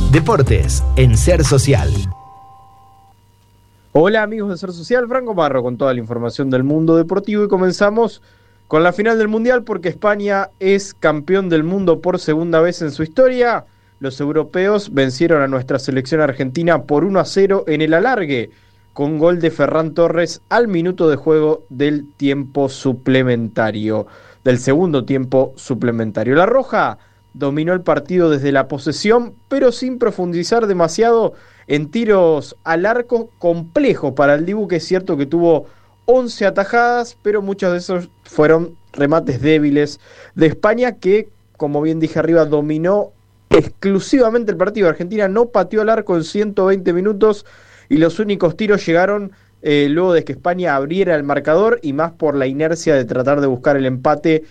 Deportes en Ser Social. Hola amigos de Ser Social, Franco Marro con toda la información del mundo deportivo y comenzamos con la final del Mundial porque España es campeón del mundo por segunda vez en su historia. Los europeos vencieron a nuestra selección argentina por 1-0 en el alargue con gol de Ferran Torres al minuto de juego del tiempo suplementario, del segundo tiempo suplementario. La Roja dominó el partido desde la posesión, pero sin profundizar demasiado en tiros al arco complejos para el Dibu, que es cierto que tuvo 11 atajadas, pero muchos de esos fueron remates débiles de España, que, como bien dije arriba, dominó exclusivamente el partido. Argentina no pateó al arco en 120 minutos y los únicos tiros llegaron luego de que España abriera el marcador y más por la inercia de tratar de buscar el empate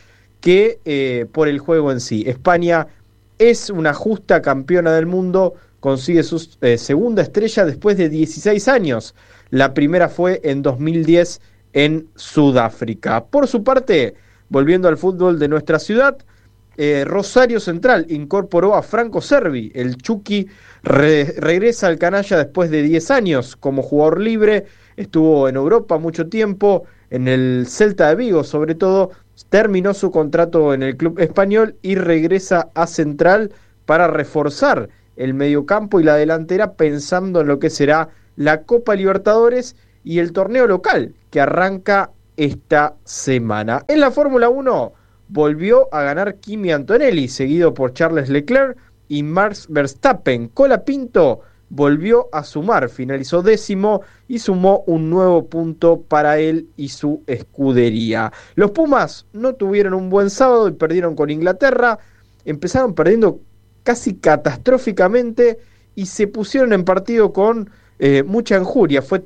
que por el juego en sí. España es una justa campeona del mundo, consigue su segunda estrella después de 16 años. La primera fue en 2010 en Sudáfrica. Por su parte, volviendo al fútbol de nuestra ciudad, Rosario Central incorporó a Franco Cervi. El Chucky regresa al canalla después de 10 años como jugador libre. Estuvo en Europa mucho tiempo, en el Celta de Vigo sobre todo. Terminó su contrato en el club español y regresa a Central para reforzar el mediocampo y la delantera, pensando en lo que será la Copa Libertadores y el torneo local que arranca esta semana. En la Fórmula 1 volvió a ganar Kimi Antonelli, seguido por Charles Leclerc y Max Verstappen. Colapinto volvió a sumar, finalizó 10º y sumó un nuevo punto para él y su escudería. Los Pumas no tuvieron un buen sábado y perdieron con Inglaterra. Empezaron perdiendo casi catastróficamente y se pusieron en partido con mucha injuria. Fue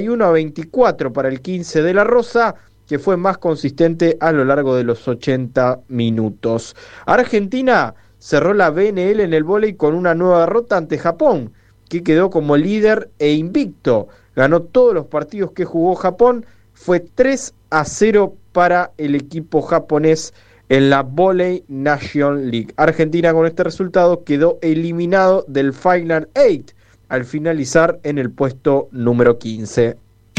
31-24 para el 15 de la Rosa, que fue más consistente a lo largo de los 80 minutos. Argentina cerró la BNL en el vóley con una nueva derrota ante Japón, que quedó como líder e invicto. Ganó todos los partidos que jugó Japón. Fue 3-0 para el equipo japonés en la Volley Nation League. Argentina con este resultado quedó eliminado del Final 8 al finalizar en el puesto número 15.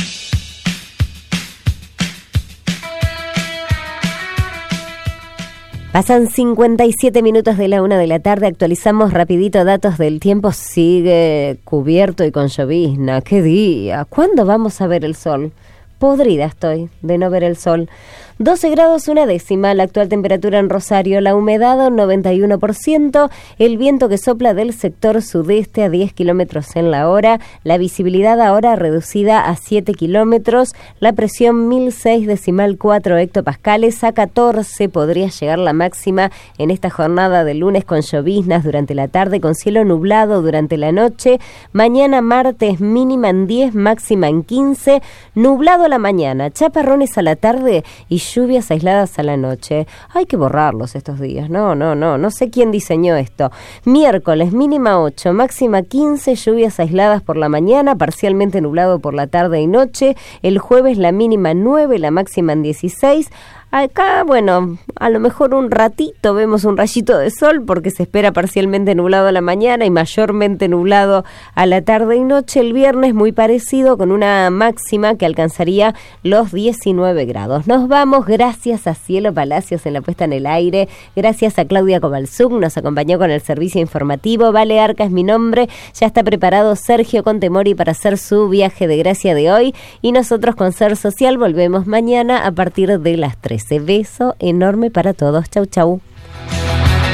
Pasan 57 minutos de la 1 de la tarde, actualizamos rapidito datos del tiempo, sigue cubierto y con llovizna. ¡Qué día! ¿Cuándo vamos a ver el sol? Podrida estoy de no ver el sol. 12 grados 1/10, la actual temperatura en Rosario, la humedad 91%, el viento que sopla del sector sudeste a 10 kilómetros en la hora, la visibilidad ahora reducida a 7 kilómetros, la presión 1006,4 hectopascales, a 14 podría llegar la máxima en esta jornada de lunes con lloviznas durante la tarde, con cielo nublado durante la noche, mañana martes mínima en 10, máxima en 15, nublado a la mañana, chaparrones a la tarde y lluvias aisladas a la noche. Hay que borrarlos estos días. No sé quién diseñó esto. Miércoles mínima 8, máxima 15, lluvias aisladas por la mañana, parcialmente nublado por la tarde y noche. El jueves la mínima 9, la máxima en 16. Acá, bueno, a lo mejor un ratito vemos un rayito de sol porque se espera parcialmente nublado a la mañana y mayormente nublado a la tarde y noche. El viernes muy parecido con una máxima que alcanzaría los 19 grados. Nos vamos, gracias a Cielo Palacios en la puesta en el aire, gracias a Claudia Kovalzuk, nos acompañó con el servicio informativo. Vale Arca es mi nombre, ya está preparado Sergio Contemori para hacer su viaje de gracia de hoy y nosotros con Ser Social volvemos mañana a partir de las 3. Beso enorme para todos. Chau, chau.